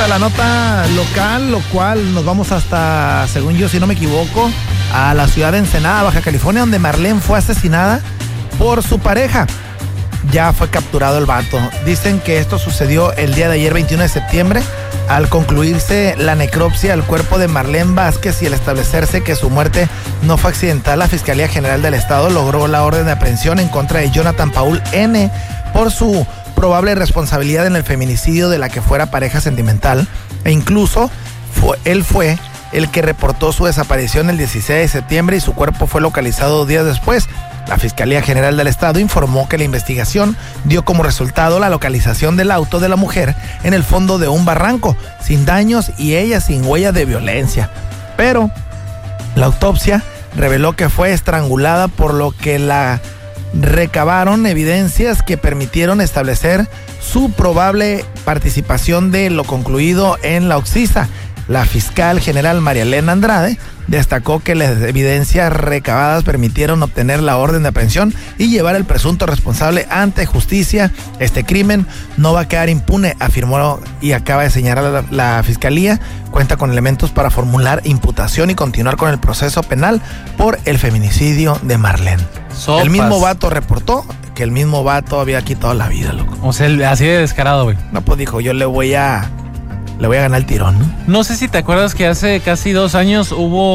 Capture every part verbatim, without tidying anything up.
a la nota local, lo cual nos vamos hasta, según yo, si no me equivoco, a la ciudad de Ensenada, Baja California, donde Marlene fue asesinada por su pareja. Ya fue capturado el vato. Dicen que esto sucedió el día de ayer, veintiuno de septiembre, al concluirse la necropsia al cuerpo de Marlene Vázquez y al establecerse que su muerte no fue accidental. La Fiscalía General del Estado logró la orden de aprehensión en contra de Jonathan Paul N. por su probable responsabilidad en el feminicidio de la que fuera pareja sentimental, e incluso fue, él fue el que reportó su desaparición el dieciséis de septiembre y su cuerpo fue localizado dos días después. La Fiscalía General del Estado informó que la investigación dio como resultado la localización del auto de la mujer en el fondo de un barranco, sin daños y ella sin huella de violencia. Pero la autopsia reveló que fue estrangulada, por lo que la recabaron evidencias que permitieron establecer su probable participación de lo concluido en la oxisa. La fiscal general María Elena Andrade destacó que las evidencias recabadas permitieron obtener la orden de aprehensión y llevar al presunto responsable ante justicia. Este crimen no va a quedar impune, afirmó, y acaba de señalar la, la fiscalía. Cuenta con elementos para formular imputación y continuar con el proceso penal por el feminicidio de Marlene. Sopas. El mismo vato reportó que el mismo vato había quitado la vida, loco. O sea, así de descarado, güey. No, pues dijo, yo le voy a... Le voy a ganar el tirón, ¿no? No sé si te acuerdas que hace casi dos años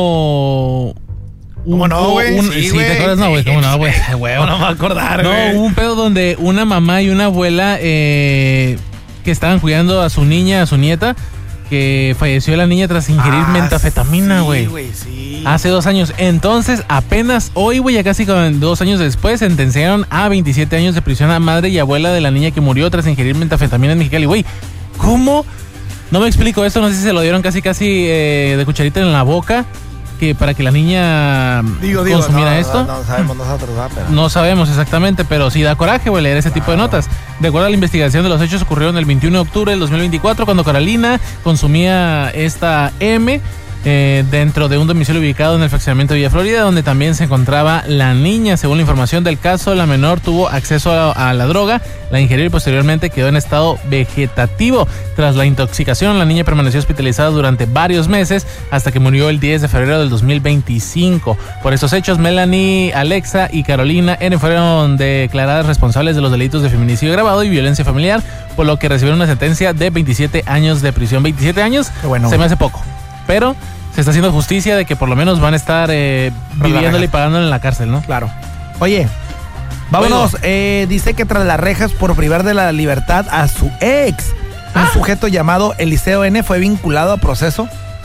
hubo... ¿Cómo no, güey? Sí, sí, ¿te acuerdas? No, güey, ¿cómo no, güey? Güey, no me voy a acordar, güey. No, hubo un pedo donde una mamá y una abuela eh, que estaban cuidando a su niña, a su nieta, que falleció la niña tras ingerir ah, metafetamina, güey. Sí, güey, sí. Hace dos años. Entonces, apenas hoy, güey, ya casi dos años después, sentenciaron a veintisiete años de prisión a madre y abuela de la niña que murió tras ingerir metafetamina en Mexicali. Güey, ¿cómo? No me explico esto, no sé si se lo dieron casi casi eh, de cucharita en la boca, que para que la niña digo, digo, consumiera no, esto. No, no sabemos nosotros, ¿verdad? Pero... No sabemos exactamente, pero sí da coraje, güey, leer ese claro. tipo de notas. De acuerdo a la investigación de los hechos, ocurrieron el veintiuno de octubre del dos mil veinticuatro, cuando Carolina consumía esta M eh, dentro de un domicilio ubicado en el fraccionamiento de Villa Florida, donde también se encontraba la niña. Según la información del caso, la menor tuvo acceso a, a la droga, la ingirió y posteriormente quedó en estado vegetativo. Tras la intoxicación, la niña permaneció hospitalizada durante varios meses hasta que murió el diez de febrero del dos mil veinticinco. Por estos hechos, Melanie, Alexa y Carolina N fueron declaradas responsables de los delitos de feminicidio agravado y violencia familiar, por lo que recibieron una sentencia de veintisiete años de prisión. veintisiete años, bueno, se me hace poco, pero se está haciendo justicia de que por lo menos van a estar eh, viviéndole y pagándole en la cárcel, ¿no? Claro. Oye, vámonos. Eh, dice que tras las rejas por privar de la libertad a su ex, un ah. sujeto llamado Eliseo N fue vinculado a proceso,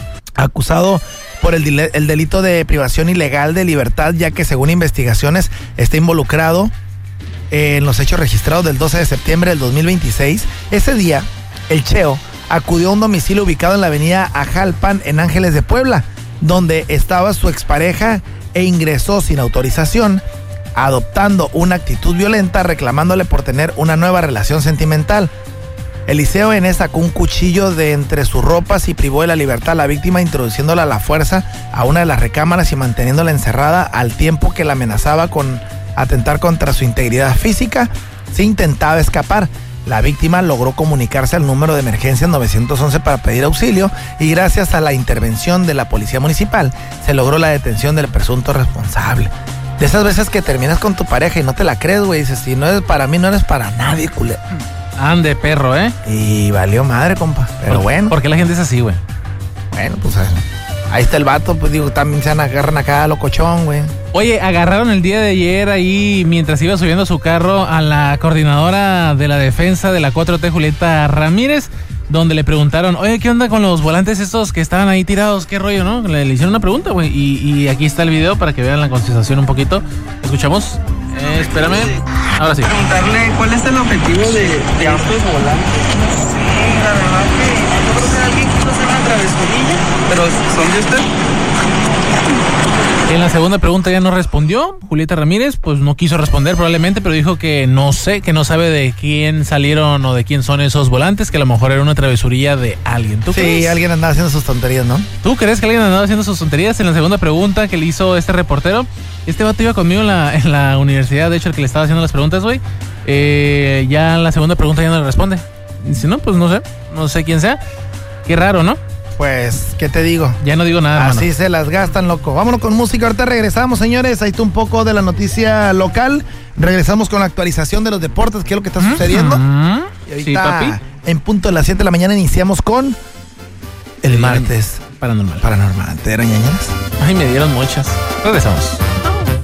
acusado por el, dile- el delito de privación ilegal de libertad, ya que según investigaciones está involucrado eh, en los hechos registrados del doce de septiembre del dos mil veintiséis. Ese día, el Cheo acudió a un domicilio ubicado en la avenida Ajalpan, en Ángeles de Puebla, donde estaba su expareja, e ingresó sin autorización, adoptando una actitud violenta, reclamándole por tener una nueva relación sentimental. Eliseo N sacó un cuchillo de entre sus ropas y privó de la libertad a la víctima, introduciéndola a la fuerza a una de las recámaras y manteniéndola encerrada, al tiempo que la amenazaba con atentar contra su integridad física. Se intentaba escapar. La víctima logró comunicarse al número de emergencia nueve once para pedir auxilio, y gracias a la intervención de la policía municipal se logró la detención del presunto responsable. De esas veces que terminas con tu pareja y no te la crees, güey, dices, si no eres para mí, no eres para nadie, culero. Ande, perro, ¿eh? Y valió madre, compa, pero ¿Por, bueno. ¿Por qué la gente es así, güey? Bueno, pues ahí está el vato, pues digo, también se agarran acá a locochón, güey. Oye, agarraron el día de ayer ahí, mientras iba subiendo su carro, a la coordinadora de la defensa de la cuatro T, Julieta Ramírez, donde le preguntaron, oye, ¿qué onda con los volantes estos que estaban ahí tirados? ¿Qué rollo, no? Le, le hicieron una pregunta, güey, y, y aquí está el video para que vean la contestación un poquito. ¿Escuchamos? Eh, espérame. Ahora sí. Preguntarle cuál es el objetivo de, de estos volantes. Sí, la verdad que yo creo que alguien quiso hacer una travesurilla, pero ¿son de usted? En la segunda pregunta ya no respondió. Julieta Ramírez, pues no quiso responder probablemente, pero dijo que no sé, que no sabe de quién salieron o de quién son esos volantes, que a lo mejor era una travesurilla de alguien. ¿Tú sí, crees? Alguien andaba haciendo sus tonterías, ¿no? ¿Tú crees que alguien andaba haciendo sus tonterías? En la segunda pregunta que le hizo este reportero, este vato iba conmigo en la, en la universidad, de hecho, el que le estaba haciendo las preguntas, güey. Eh, ya en la segunda pregunta ya no le responde. Dice, no, pues no sé, no sé quién sea. Qué raro, ¿no? Pues, ¿qué te digo? Ya no digo nada, Así mano. se las gastan, loco. Vámonos con música. Ahorita regresamos, señores. Ahí está un poco de la noticia local. Regresamos con la actualización de los deportes, qué es lo que está sucediendo. Uh-huh. Y ahorita, Sí, papi. en punto de las siete de la mañana, iniciamos con el martes Paranormal. paranormal. ¿Te dieron ñañaras? Ay, me dieron muchas. Regresamos.